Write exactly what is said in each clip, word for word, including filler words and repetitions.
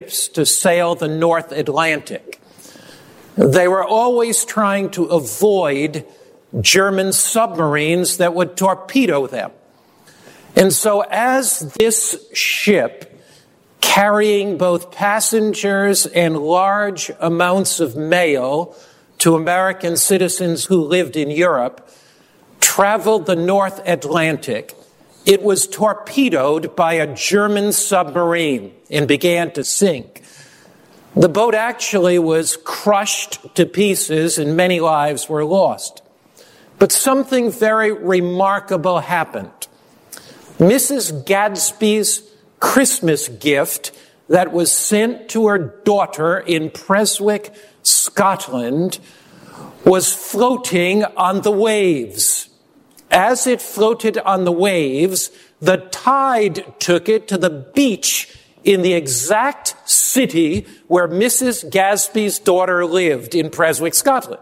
to sail the North Atlantic. They were always trying to avoid German submarines that would torpedo them. And so as this ship, carrying both passengers and large amounts of mail to American citizens who lived in Europe, traveled the North Atlantic, it was torpedoed by a German submarine and began to sink. The boat actually was crushed to pieces and many lives were lost. But something very remarkable happened. Missus Gadsby's Christmas gift that was sent to her daughter in Prestwick, Scotland, was floating on the waves. As it floated on the waves, the tide took it to the beach in the exact city where Missus Gadsby's daughter lived in Prestwick, Scotland.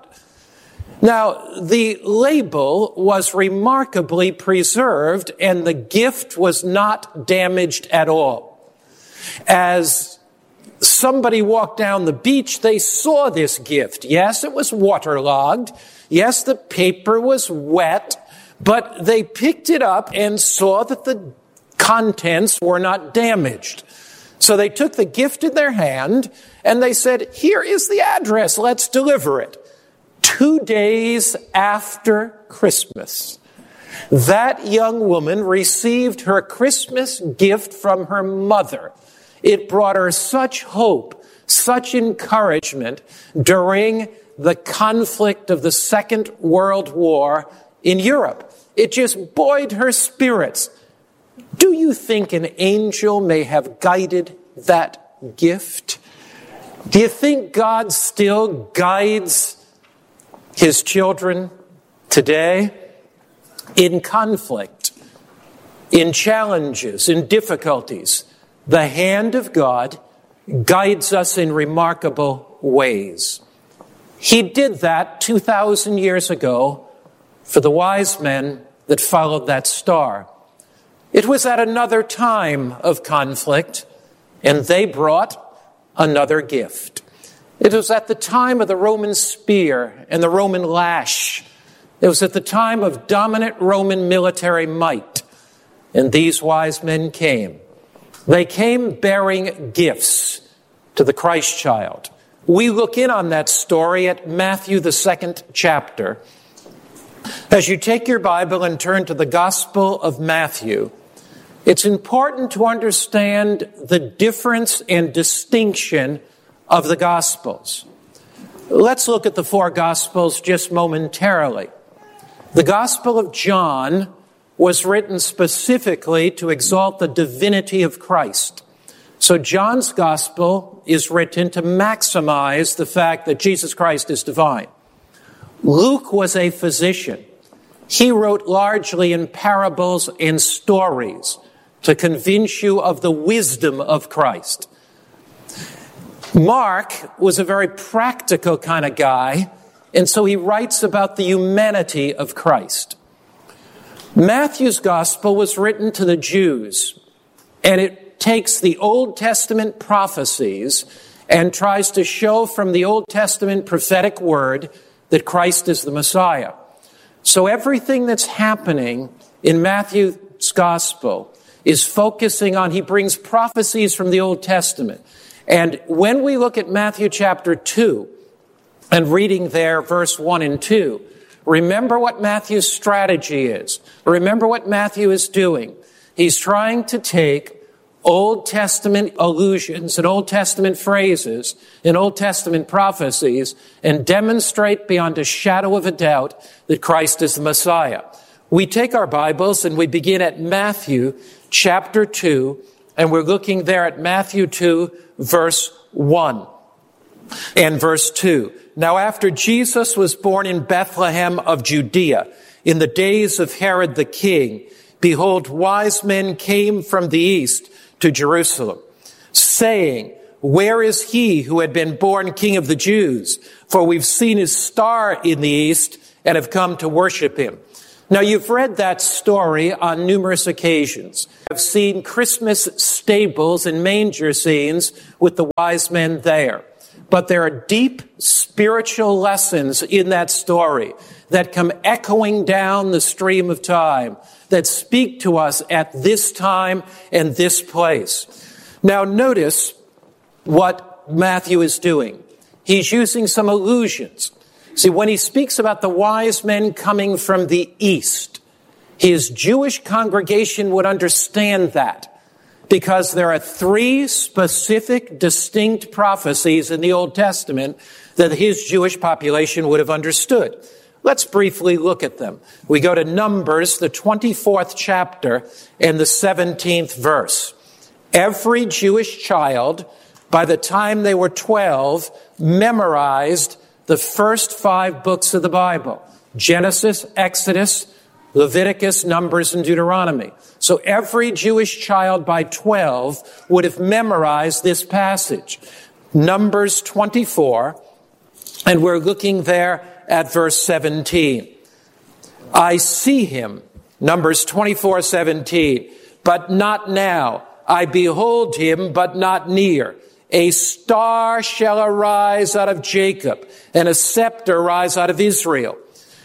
Now, the label was remarkably preserved and the gift was not damaged at all. As somebody walked down the beach, they saw this gift. Yes, it was waterlogged. Yes, the paper was wet, but they picked it up and saw that the contents were not damaged. So they took the gift in their hand and they said, here is the address, let's deliver it. Two days after Christmas, that young woman received her Christmas gift from her mother. It brought her such hope, such encouragement during the conflict of the Second World War in Europe. It just buoyed her spirits. Do you think an angel may have guided that gift? Do you think God still guides his children today in conflict, in challenges, in difficulties? The hand of God guides us in remarkable ways. He did that two thousand years ago for the wise men that followed that star. It was at another time of conflict, and they brought another gift. It was at the time of the Roman spear and the Roman lash. It was at the time of dominant Roman military might. And these wise men came. They came bearing gifts to the Christ child. We look in on that story at Matthew, the second chapter. As you take your Bible and turn to the Gospel of Matthew, it's important to understand the difference and distinction of the Gospels. Let's look at the four Gospels just momentarily. The Gospel of John was written specifically to exalt the divinity of Christ. So John's Gospel is written to maximize the fact that Jesus Christ is divine. Luke was a physician. He wrote largely in parables and stories to convince you of the wisdom of Christ. Mark was a very practical kind of guy, and so he writes about the humanity of Christ. Matthew's gospel was written to the Jews, and it takes the Old Testament prophecies and tries to show from the Old Testament prophetic word that Christ is the Messiah. So everything that's happening in Matthew's gospel is focusing on, he brings prophecies from the Old Testament. And when we look at Matthew chapter two and reading there verse one and two, remember what Matthew's strategy is. Remember what Matthew is doing. He's trying to take Old Testament allusions and Old Testament phrases and Old Testament prophecies and demonstrate beyond a shadow of a doubt that Christ is the Messiah. We take our Bibles and we begin at Matthew chapter two, and we're looking there at Matthew two, verse one and verse two. Now after Jesus was born in Bethlehem of Judea, in the days of Herod the king, behold, wise men came from the east to Jerusalem, saying, where is he who had been born King of the Jews? For we've seen his star in the east and have come to worship him. Now, you've read that story on numerous occasions. I've seen Christmas stables and manger scenes with the wise men there. But there are deep spiritual lessons in that story that come echoing down the stream of time, that speak to us at this time and this place. Now, notice what Matthew is doing. He's using some allusions. See, when he speaks about the wise men coming from the east, his Jewish congregation would understand that, because there are three specific, distinct prophecies in the Old Testament that his Jewish population would have understood. Let's briefly look at them. We go to Numbers, the twenty-fourth chapter, and the seventeenth verse. Every Jewish child, by the time they were twelve, memorized the first five books of the Bible: Genesis, Exodus, Leviticus, Numbers, and Deuteronomy. So every Jewish child by twelve would have memorized this passage. Numbers twenty-four, and we're looking there at verse seventeen. I see him, Numbers twenty-four seventeen, but not now. I behold him, but not near. A star shall arise out of Jacob, and a scepter rise out of Israel.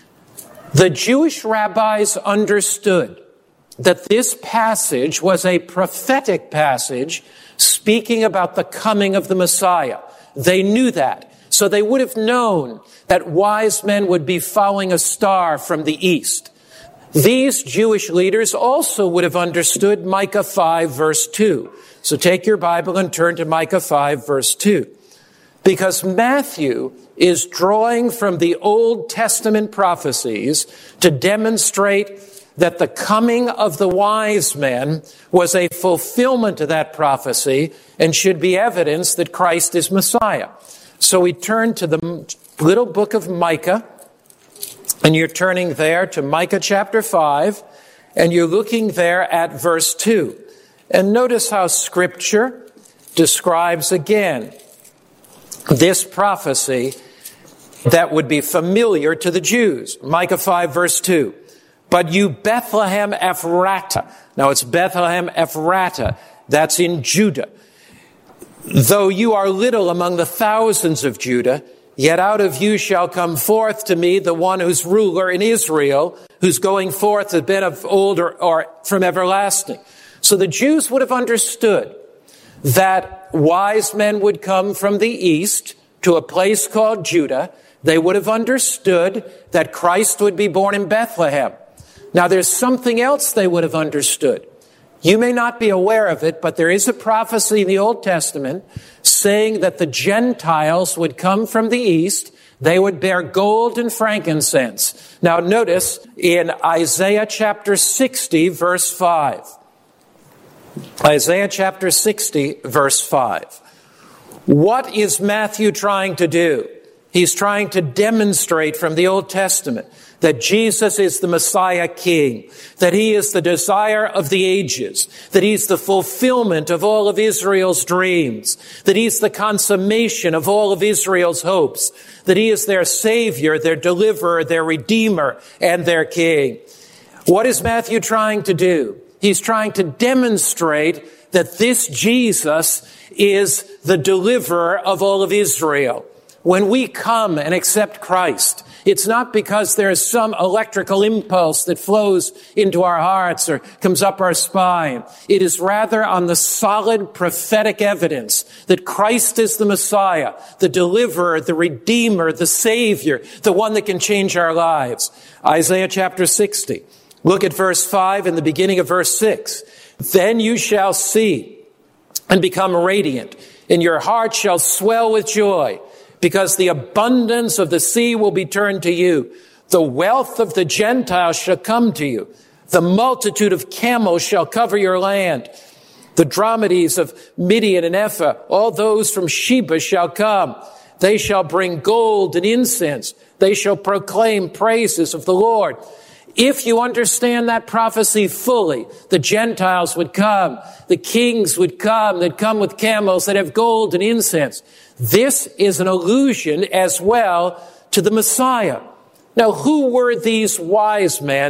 The Jewish rabbis understood that this passage was a prophetic passage speaking about the coming of the Messiah. They knew that. So they would have known that wise men would be following a star from the east. These Jewish leaders also would have understood Micah five, verse two. So take your Bible and turn to Micah five, verse two. Because Matthew is drawing from the Old Testament prophecies to demonstrate that the coming of the wise men was a fulfillment of that prophecy and should be evidence that Christ is Messiah. So we turn to the little book of Micah, and you're turning there to Micah chapter five, and you're looking there at verse two. And notice how Scripture describes again this prophecy that would be familiar to the Jews. Micah five, verse two. But you Bethlehem Ephratah. Now it's Bethlehem Ephratah. That's in Judah. Though you are little among the thousands of Judah, yet out of you shall come forth to me the one who's ruler in Israel, whose going forth has been of old or, or from everlasting. So the Jews would have understood that wise men would come from the east to a place called Judah. They would have understood that Christ would be born in Bethlehem. Now there's something else they would have understood. You may not be aware of it, but there is a prophecy in the Old Testament saying that the Gentiles would come from the east. They would bear gold and frankincense. Now notice in Isaiah chapter sixty, verse five. Isaiah chapter sixty, verse five. What is Matthew trying to do? He's trying to demonstrate from the Old Testament that Jesus is the Messiah King, that he is the desire of the ages, that he's the fulfillment of all of Israel's dreams, that he's the consummation of all of Israel's hopes, that he is their Savior, their deliverer, their Redeemer, and their King. What is Matthew trying to do? He's trying to demonstrate that this Jesus is the deliverer of all of Israel. When we come and accept Christ, it's not because there's some electrical impulse that flows into our hearts or comes up our spine. It is rather on the solid prophetic evidence that Christ is the Messiah, the deliverer, the Redeemer, the Savior, the one that can change our lives. Isaiah chapter sixty. Look at verse five and the beginning of verse six. Then you shall see and become radiant, and your heart shall swell with joy, because the abundance of the sea will be turned to you. The wealth of the Gentiles shall come to you. The multitude of camels shall cover your land. The dromedaries of Midian and Ephah, all those from Sheba shall come. They shall bring gold and incense. They shall proclaim praises of the Lord. If you understand that prophecy fully, the Gentiles would come, the kings would come, they'd come with camels that have gold and incense. This is an allusion as well to the Messiah. Now, who were these wise men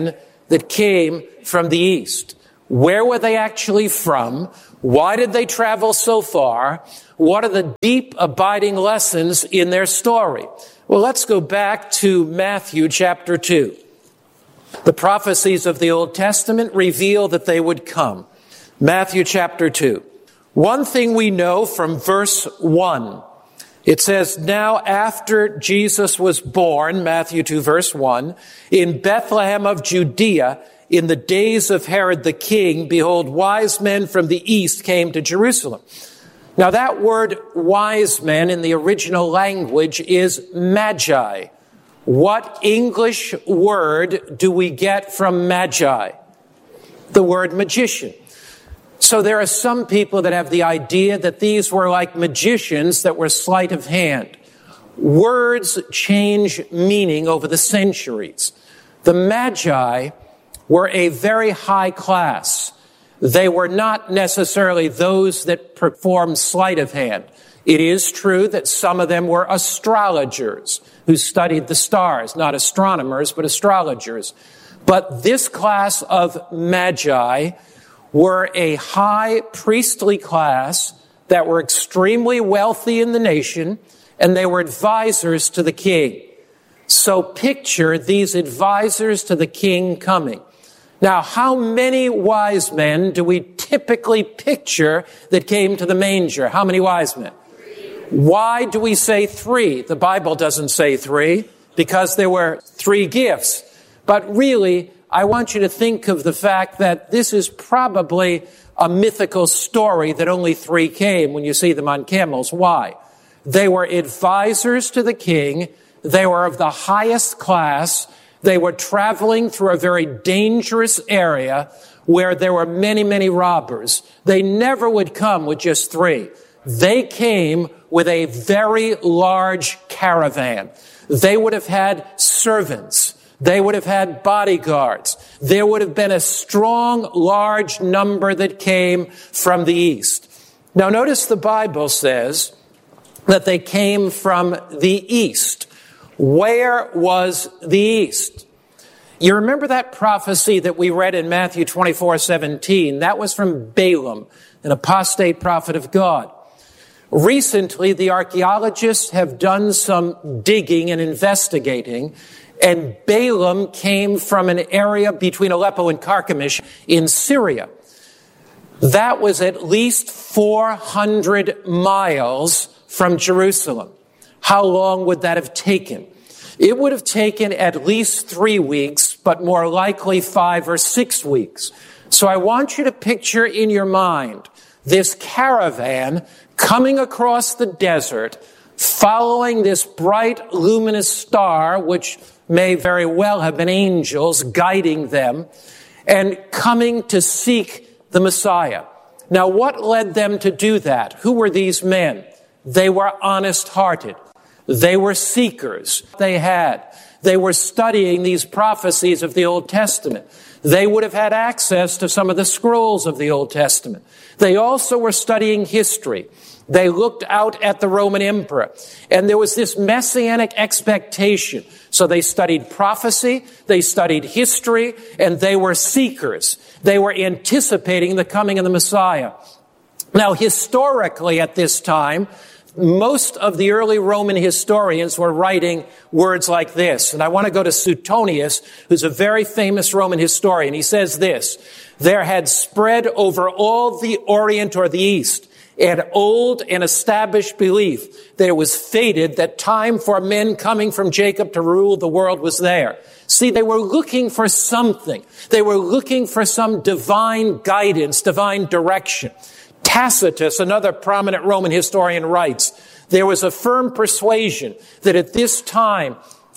that came from the east. Where were they actually from? Why did they travel so far? What are the deep, abiding lessons in their story? Well, let's go back to Matthew chapter two. The prophecies of the Old Testament reveal that they would come. Matthew chapter two. One thing we know from verse one, it says, now after Jesus was born, Matthew two verse one, in Bethlehem of Judea, in the days of Herod the king, behold, wise men from the east came to Jerusalem. Now that word wise men in the original language is magi. What English word do we get from magi? The word magician. So there are some people that have the idea that these were like magicians that were sleight of hand. Words change meaning over the centuries. The magi were a very high class. They were not necessarily those that performed sleight of hand. It is true that some of them were astrologers who studied the stars, not astronomers, but astrologers. But this class of magi were a high priestly class that were extremely wealthy in the nation, and they were advisors to the king. So picture these advisors to the king coming. Now, how many wise men do we typically picture that came to the manger? How many wise men? Why do we say three? The Bible doesn't say three, because there were three gifts. But really, I want you to think of the fact that this is probably a mythical story that only three came when you see them on camels. Why? They were advisors to the king. They were of the highest class. They were traveling through a very dangerous area where there were many, many robbers. They never would come with just three. They came with a very large caravan. They would have had servants. They would have had bodyguards. There would have been a strong, large number that came from the east. Now notice the Bible says that they came from the east. Where was the east? You remember that prophecy that we read in Matthew twenty-four seventeen? That was from Balaam, an apostate prophet of God. Recently, the archaeologists have done some digging and investigating, and Balaam came from an area between Aleppo and Carchemish in Syria. That was at least four hundred miles from Jerusalem. How long would that have taken? It would have taken at least three weeks, but more likely five or six weeks. So I want you to picture in your mind this caravan coming across the desert, following this bright, luminous star, which may very well have been angels guiding them, and coming to seek the Messiah. Now, what led them to do that? Who were these men? They were honest-hearted. They were seekers. They had. They were studying these prophecies of the Old Testament. They would have had access to some of the scrolls of the Old Testament. They also were studying history. They looked out at the Roman emperor, and there was this messianic expectation. So they studied prophecy, they studied history, and they were seekers. They were anticipating the coming of the Messiah. Now, historically at this time, most of the early Roman historians were writing words like this. And I want to go to Suetonius, who's a very famous Roman historian. He says this: there had spread over all the Orient or the East an old and established belief that it was fated that time for men coming from Jacob to rule the world was there. See, they were looking for something. They were looking for some divine guidance, divine direction. Tacitus, another prominent Roman historian, writes, there was a firm persuasion that at this time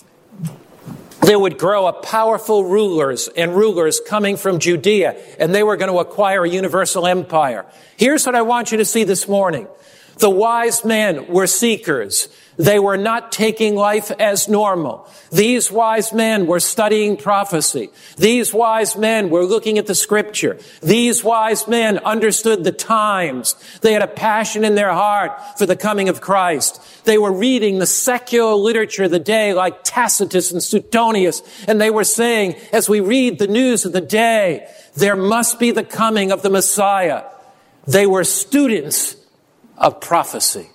there would grow up powerful rulers and rulers coming from Judea, and they were going to acquire a universal empire. Here's what I want you to see this morning. The wise men were seekers. They were not taking life as normal. These wise men were studying prophecy. These wise men were looking at the scripture. These wise men understood the times. They had a passion in their heart for the coming of Christ. They were reading the secular literature of the day like Tacitus and Suetonius, and they were saying, as we read the news of the day, there must be the coming of the Messiah. They were students of prophecy.